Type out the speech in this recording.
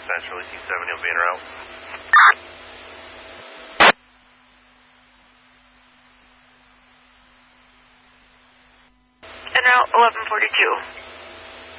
Central, EC7, you'll be en route. En route 1142.